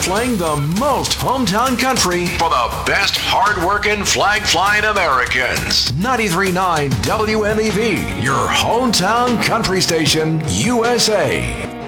playing the most hometown country For the best hard-working, flag-flying Americans. 93.9 WMEV, your hometown country station, USA.